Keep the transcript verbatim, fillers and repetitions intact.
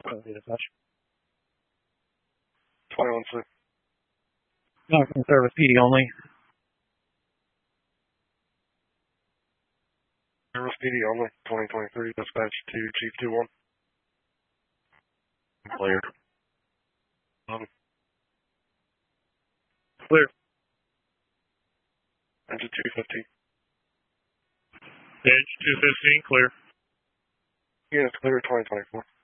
Copy dispatch. twenty-one six. Knoxville service P D only. Service P D only, twenty twenty-three, dispatch to Chief two one. Cleared. Um, Clear. Engine two fifteen. Edge two fifteen, clear. Units clear, twenty twenty-four.